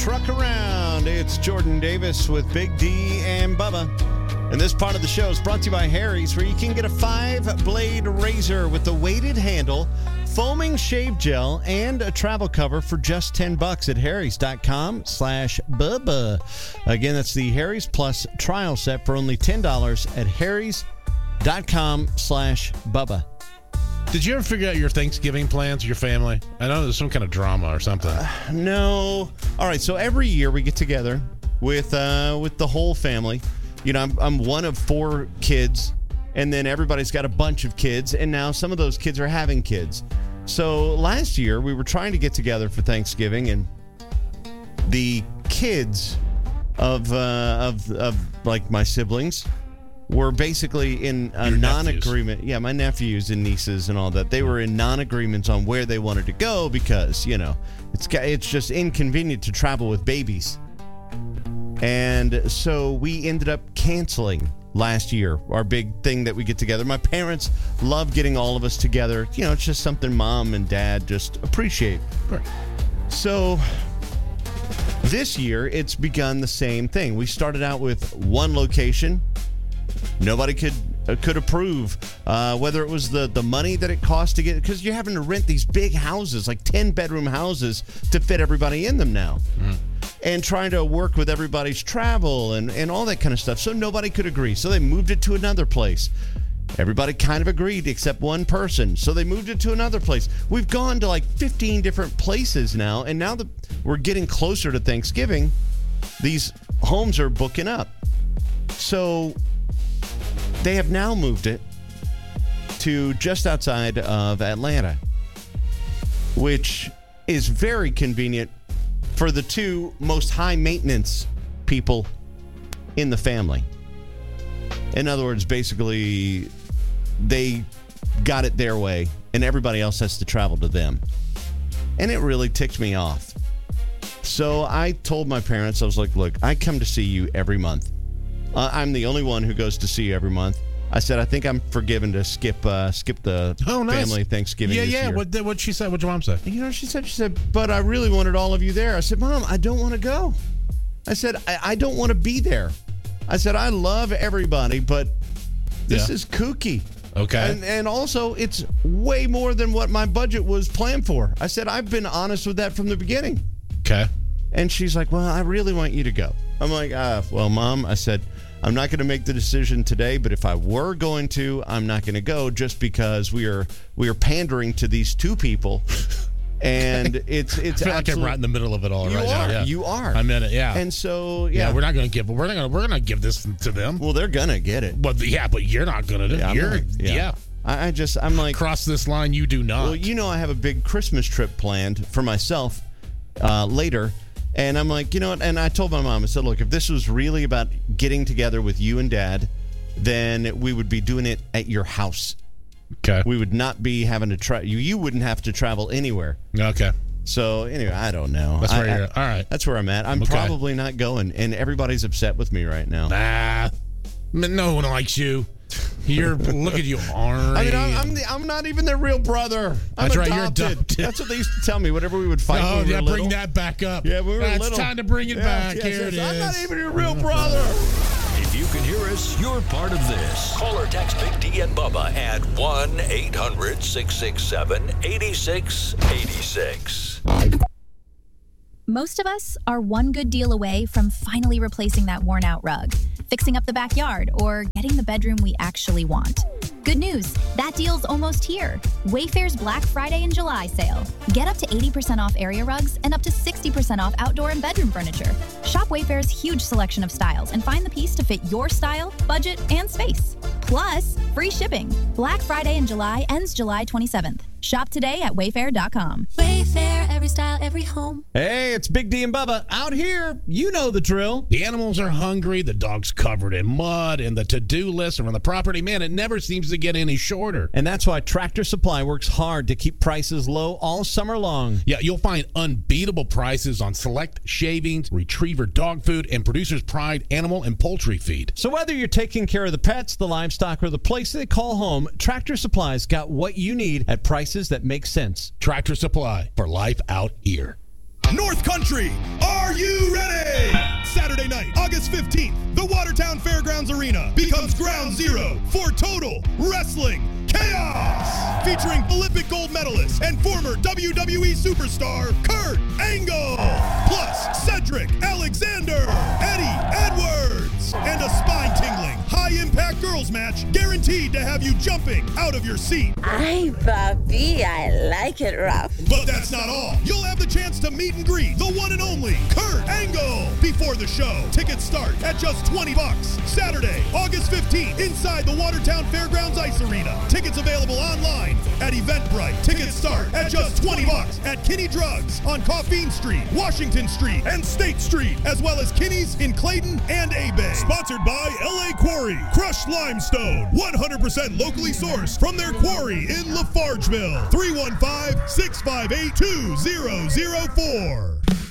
truck around. It's Jordan Davis with Big D and Bubba. And this part of the show is brought to you by Harry's, where you can get a 5-blade razor with a weighted handle, foaming shave gel, and a travel cover for just $10 at harrys.com/Bubba. Again, that's the Harry's Plus trial set for only $10 at harrys.com/Bubba. Did you ever figure out your Thanksgiving plans with your family? I know there's some kind of drama or something. No. All right, so every year we get together with the whole family. You know, I'm one of 4 kids, and then everybody's got a bunch of kids, and now some of those kids are having kids. So last year we were trying to get together for Thanksgiving, and the kids of like my siblings were basically in a non-agreement. Yeah, my nephews and nieces and all that. They were in non-agreements on where they wanted to go because, you know, it's just inconvenient to travel with babies. And so we ended up canceling last year, our big thing that we get together. My parents love getting all of us together. You know, it's just something mom and dad just appreciate. Right. So this year, it's begun the same thing. We started out with one location. Nobody could approve whether it was the money that it cost to get, because you're having to rent these big houses, like 10-bedroom houses, to fit everybody in them now. And trying to work with everybody's travel and all that kind of stuff. So nobody could agree. So they moved it to another place. Everybody kind of agreed except one person. So they moved it to another place. We've gone to like 15 different places now. And now that we're getting closer to Thanksgiving, these homes are booking up. So they have now moved it to just outside of Atlanta, which is very convenient for the 2 most high-maintenance people in the family. In other words, basically, they got it their way, and everybody else has to travel to them. And it really ticked me off. So I told my parents, I was like, look, I come to see you every month. I'm the only one who goes to see you every month. I said, I think I'm forgiven to skip the family Thanksgiving this year. What'd she say? What'd your mom say? You know, she said, but I really wanted all of you there. I said, Mom, I don't want to go. I said, I don't want to be there. I said, I love everybody, but this is kooky. Okay. And also, it's way more than what my budget was planned for. I said, I've been honest with that from the beginning. Okay. And she's like, well, I really want you to go. I'm like, well, Mom, I said, I'm not going to make the decision today, but if I were going to, I'm not going to go just because we are pandering to these 2 people, and it's. I feel like I'm right in the middle of it all right now. Yeah. You are. I'm in it. Yeah. And so we're not going to give this to them. Well, they're going to get it. But you're not going to do it. I'm like, cross this line. You do not. Well, you know, I have a big Christmas trip planned for myself later. And I'm like, you know what? And I told my mom, I said, look, if this was really about getting together with you and Dad, then we would be doing it at your house. Okay. We would not be having to you wouldn't have to travel anywhere. Okay. So anyway, I don't know. That's where you're at. All right. That's where I'm at. I'm probably not going, and everybody's upset with me right now. Nah. No one likes you. Look at you, Ari. I mean, I'm not even their real brother. I'm That's adopted. right, you're adopted. That's what they used to tell me whenever we would fight. Oh, when we were little. Bring that back up. Yeah, we were little. It's time to bring it back. Here it is. I'm not even your real brother. If you can hear us, you're part of this. Call or text Big D and Bubba at 1-800-667-8686. Most of us are one good deal away from finally replacing that worn-out rug, fixing up the backyard, or getting the bedroom we actually want. Good news, that deal's almost here. Wayfair's Black Friday and July sale. Get up to 80% off area rugs and up to 60% off outdoor and bedroom furniture. Shop Wayfair's huge selection of styles and find the piece to fit your style, budget, and space. Plus, free shipping. Black Friday in July ends July 27th. Shop today at Wayfair.com. Wayfair, every style, every home. Hey, it's Big D and Bubba out here. You know the drill. The animals are hungry, the dog's covered in mud, and the to-do list around the property, man, it never seems to get any shorter. And that's why Tractor Supply works hard to keep prices low all summer long. Yeah, you'll find unbeatable prices on select shavings, retriever dog food, and Producer's Pride animal and poultry feed. So whether you're taking care of the pets, the livestock, or the place they call home, Tractor Supply's got what you need at prices that make sense. Tractor Supply, for life out here. North Country, are you August 15th, the Watertown Fairgrounds Arena becomes ground zero for total wrestling chaos, featuring Olympic gold medalist and former WWE superstar Kurt Angle, plus Cedric Alexander, Eddie Edwards, and a spine-tingling, high-impact girls match guaranteed to have you jumping out of your seat. Ay, papi, I like it rough. But that's not all. You'll have the chance to meet and greet the one and only Kurt Angle before the show. Tickets start at just $20. Saturday, August 15th, inside the Watertown Fairgrounds Ice Arena. Tickets available online at Eventbrite. Tickets start at just $20 at Kinney Drugs on Coffeen Street, Washington Street, and State Street, as well as Kinney's in Clayton and A-Bay. Sponsored by LA Quarry, crushed limestone, 100% locally sourced from their quarry in Lafargeville. 315-658-2004.